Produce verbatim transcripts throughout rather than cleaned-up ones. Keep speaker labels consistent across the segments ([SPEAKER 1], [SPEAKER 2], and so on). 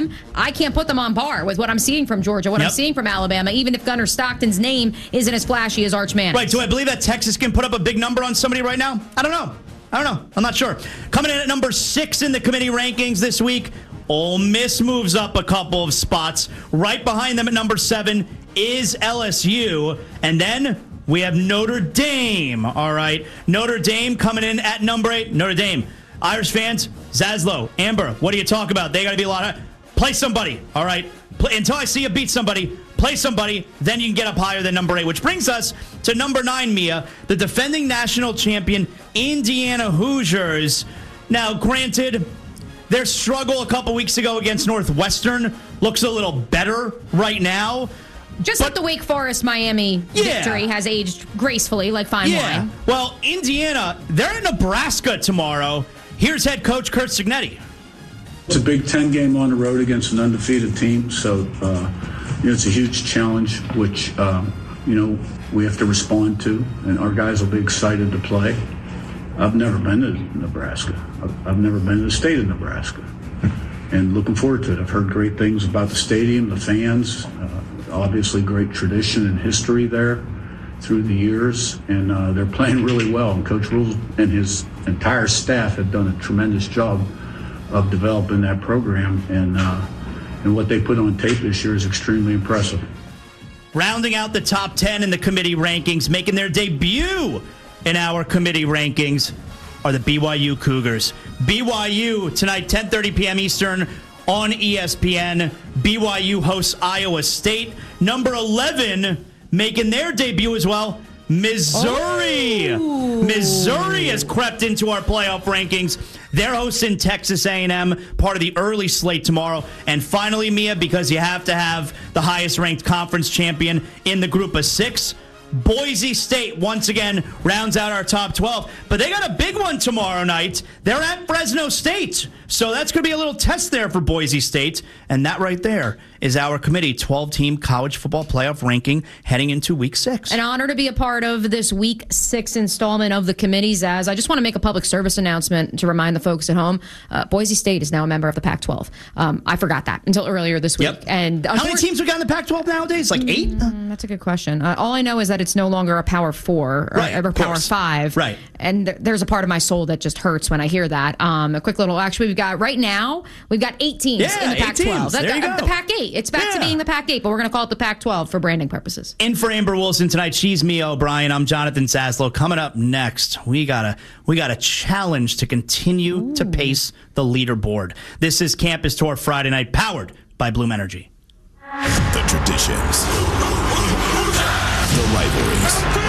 [SPEAKER 1] time, I can't put them on par with what I'm seeing from Georgia, what yep. I'm seeing from Alabama, even if Gunnar Stockton's name isn't as flashy as Arch Manning.
[SPEAKER 2] Right, do I believe that Texas can put up a big number on somebody right now? I don't know. I don't know. I'm not sure. Coming in at number six in the committee rankings this week, Ole Miss moves up a couple of spots. Right behind them at number seven is L S U. And then we have Notre Dame. All right. Notre Dame coming in at number eight. Notre Dame. Irish fans, Zaslow, Amber, what do you talk about? They got to be a lot of... Play somebody. All right. Play, until I see you beat somebody, play somebody. Then you can get up higher than number eight, which brings us to number nine, Mia, the defending national champion Indiana Hoosiers. Now, granted... Their struggle a couple weeks ago against Northwestern looks a little better right now.
[SPEAKER 1] Just but, like the Wake Forest-Miami
[SPEAKER 2] yeah.
[SPEAKER 1] victory has aged gracefully like fine
[SPEAKER 2] yeah.
[SPEAKER 1] wine.
[SPEAKER 2] Well, Indiana, they're in Nebraska tomorrow. Here's head coach Curt Cignetti.
[SPEAKER 3] It's a Big Ten game on the road against an undefeated team, so uh, you know, it's a huge challenge, which uh, you know we have to respond to, and our guys will be excited to play. I've never been to Nebraska. I've, I've never been to the state of Nebraska. And looking forward to it. I've heard great things about the stadium, the fans, uh, obviously great tradition and history there through the years. And uh, they're playing really well. And Coach Rule and his entire staff have done a tremendous job of developing that program. And, uh, and what they put on tape this year is extremely impressive.
[SPEAKER 2] Rounding out the top ten in the committee rankings, making their debut in our committee rankings are the B Y U Cougars. B Y U tonight, ten thirty p.m. Eastern on E S P N. B Y U hosts Iowa State. Number eleven making their debut as well, Missouri. Oh. Missouri has crept into our playoff rankings. They're hosting Texas A and M, part of the early slate tomorrow. And finally, Mia, because you have to have the highest ranked conference champion in the group of six, Boise State, once again, rounds out our top twelve. But they got a big one tomorrow night. They're at Fresno State. So that's going to be a little test there for Boise State. And that right there is our committee twelve-team college football playoff ranking heading into week six.
[SPEAKER 1] An honor to be a part of this week six installment of the committees. As I just want to make a public service announcement to remind the folks at home, uh, Boise State is now a member of the Pac twelve. Um, I forgot that until earlier this week.
[SPEAKER 2] Yep.
[SPEAKER 1] And
[SPEAKER 2] how many teams we got in the Pac twelve nowadays? Like eight?
[SPEAKER 1] Mm, that's a good question. Uh, all I know is that it's no longer a Power Four or,
[SPEAKER 2] right,
[SPEAKER 1] or Power Five.
[SPEAKER 2] Right.
[SPEAKER 1] And th- there's a part of my soul that just hurts when I hear that. Um, a quick little, actually, we've got right now, we've got eight teams
[SPEAKER 2] yeah,
[SPEAKER 1] in the Pac twelve.
[SPEAKER 2] There
[SPEAKER 1] the,
[SPEAKER 2] you go.
[SPEAKER 1] the Pac eight. It's back
[SPEAKER 2] yeah.
[SPEAKER 1] to being the Pac eight, but we're going to call it the Pac twelve for branding purposes.
[SPEAKER 2] In for Amber Wilson tonight, she's Mia O'Brien. I'm Jonathan Zaslow. Coming up next, we got a we got a challenge to continue Ooh. to pace the leaderboard. This is Campus Tour Friday night, powered by Bloom Energy.
[SPEAKER 4] The traditions, the rivalries,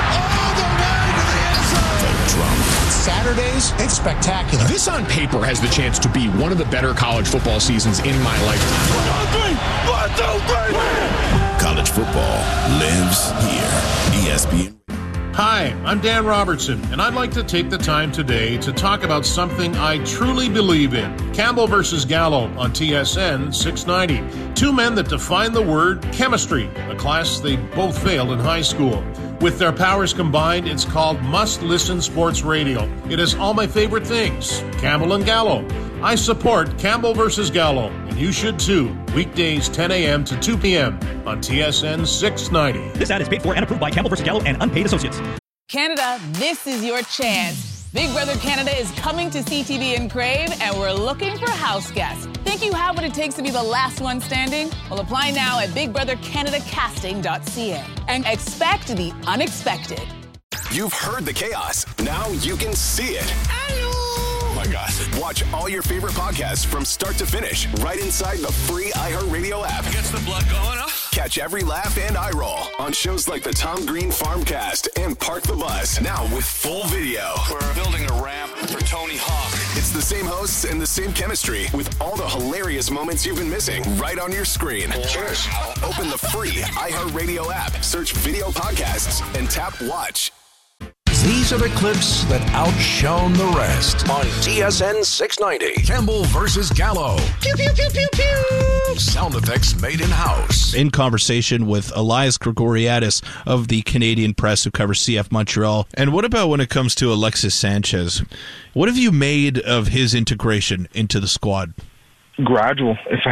[SPEAKER 4] the drama.
[SPEAKER 5] Saturdays, it's spectacular.
[SPEAKER 6] This on paper has the chance to be one of the better college football seasons in my lifetime.
[SPEAKER 4] One, three, one, two, three. College football lives here. E S P N.
[SPEAKER 7] Hi, I'm Dan Robertson, and I'd like to take the time today to talk about something I truly believe in. Campbell versus Gallo on T S N six ninety. Two men that define the word chemistry, a class they both failed in high school. With their powers combined, it's called Must-Listen Sports Radio. It has all my favorite things. Campbell and Gallo. I support Campbell versus Gallo, and you should too. Weekdays ten a.m. to two p.m. on T S N six ninety.
[SPEAKER 8] This ad is paid for and approved by Campbell versus Gallo and unpaid associates.
[SPEAKER 9] Canada, this is your chance. Big Brother Canada is coming to C T V and Crave, and we're looking for house guests. Think you have what it takes to be the last one standing? Well, apply now at big brother canada casting dot c a and expect the unexpected.
[SPEAKER 4] You've heard the chaos. Now you can see it. Oh my God. Watch all your favorite podcasts from start to finish right inside the free iHeartRadio app.
[SPEAKER 10] Gets the blood going, huh?
[SPEAKER 4] Catch every laugh and eye roll on shows like the Tom Green Farmcast and Park the Bus. Now with full video.
[SPEAKER 10] We're building a ramp for Tony Hawk.
[SPEAKER 4] It's the same hosts and the same chemistry with all the hilarious moments you've been missing right on your screen.
[SPEAKER 10] Cheers.
[SPEAKER 4] Open the free iHeartRadio app, search video podcasts, and tap watch.
[SPEAKER 11] These are the clips that outshone the rest on T S N six ninety. Campbell versus Gallo. Pew, pew, pew, pew, pew. Sound effects made in-house.
[SPEAKER 12] In conversation with Elias Gregoriadis of the Canadian Press, who covers C F Montreal. And what about when it comes to Alexis Sanchez? What have you made of his integration into the squad?
[SPEAKER 13] Gradual. If